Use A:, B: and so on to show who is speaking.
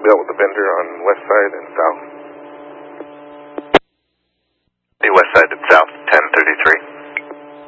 A: be out with the vendor on west side and south.
B: The west side and south, 1033.